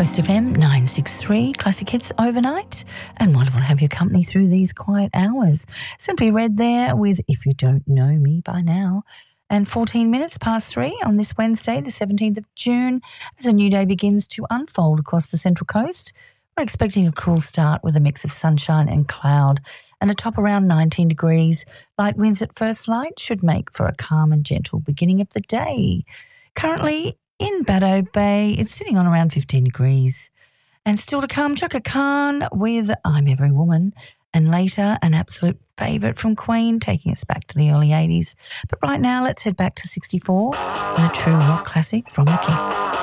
Coast FM 963 Classic Hits Overnight, and wonderful to have your company through these quiet hours. Simply Red there with If You Don't Know Me By Now. And 14 minutes past 3 on this Wednesday, the 17th of June, as a new day begins to unfold across the Central Coast. We're expecting a cool start with a mix of sunshine and cloud and a top around 19 degrees. Light winds at first light should make for a calm and gentle beginning of the day. Currently in Baddo Bay, it's sitting on around 15 degrees. And still to come, Chaka Khan with I'm Every Woman, and later an absolute favourite from Queen, taking us back to the early 80s. But right now, let's head back to 64 and a true rock classic from the Kinks.